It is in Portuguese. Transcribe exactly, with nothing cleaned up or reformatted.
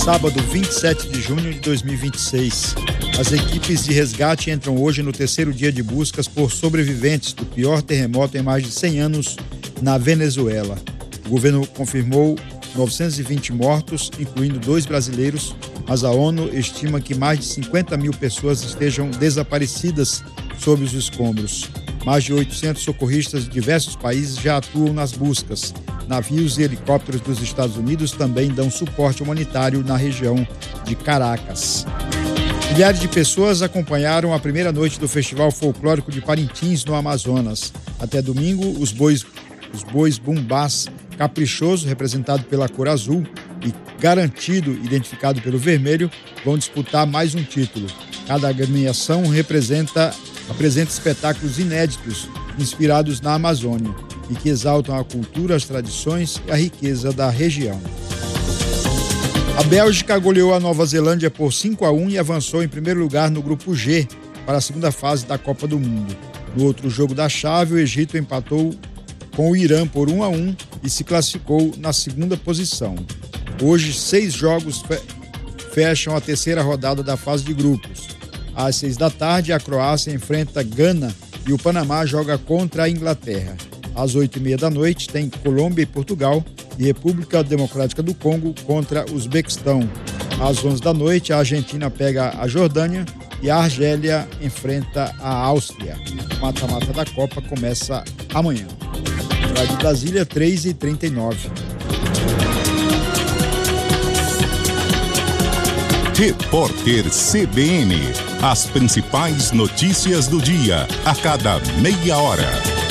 sábado, vinte e sete de junho de dois mil e vinte e seis. As equipes de resgate entram hoje no terceiro dia de buscas por sobreviventes do pior terremoto em mais de cem anos na Venezuela. O governo confirmou novecentos e vinte mortos, incluindo dois brasileiros, mas a ONU estima que mais de cinquenta mil pessoas estejam desaparecidas sob os escombros. Mais de oitocentos socorristas de diversos países já atuam nas buscas. Navios e helicópteros dos Estados Unidos também dão suporte humanitário na região de Caracas. Milhares de pessoas acompanharam a primeira noite do Festival Folclórico de Parintins, no Amazonas. Até domingo, os bois, os bois bumbás Caprichoso, representado pela cor azul, e Garantido, identificado pelo vermelho, vão disputar mais um título. Cada agremiação representa, apresenta espetáculos inéditos, inspirados na Amazônia, e que exaltam a cultura, as tradições e a riqueza da região. A Bélgica goleou a Nova Zelândia por cinco a um e avançou em primeiro lugar no Grupo G para a segunda fase da Copa do Mundo. No outro jogo da chave, o Egito empatou com o Irã por um a um e se classificou na segunda posição. Hoje, seis jogos fe- fecham a terceira rodada da fase de grupos. Às seis da tarde, a Croácia enfrenta Gana e o Panamá joga contra a Inglaterra. Às oito e meia da noite, tem Colômbia e Portugal e República Democrática do Congo contra o Uzbequistão. Às onze da noite, a Argentina pega a Jordânia e a Argélia enfrenta a Áustria. O mata-mata da Copa começa amanhã. Rádio Brasília, três e trinta e nove. Repórter C B N. As principais notícias do dia, a cada meia hora.